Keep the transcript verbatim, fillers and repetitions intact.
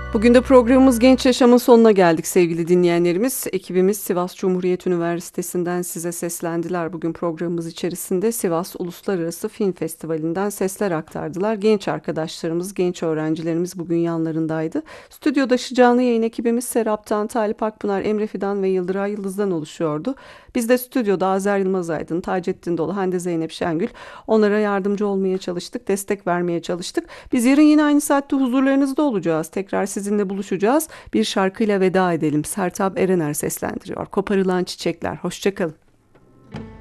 Bugün de programımız Genç Yaşam'ın sonuna geldik sevgili dinleyenlerimiz. Ekibimiz Sivas Cumhuriyet Üniversitesi'nden size seslendiler. Bugün programımız içerisinde Sivas Uluslararası Film Festivali'nden sesler aktardılar. Genç arkadaşlarımız, genç öğrencilerimiz bugün yanlarındaydı. Stüdyodaşı canlı yayın ekibimiz Serap'tan, Talip Akpınar, Emre Fidan ve Yıldıray Yıldız'dan oluşuyordu. Biz de stüdyoda Azer Yılmaz Aydın, Taceddin Dolu, Hande Zeynep Şengül onlara yardımcı olmaya çalıştık, destek vermeye çalıştık. Biz yarın yine aynı saatte huzurlarınızda olacağız. Tekrar sizinle buluşacağız. Bir şarkıyla veda edelim. Sertab Erener seslendiriyor. Koparılan Çiçekler. Hoşça kalın.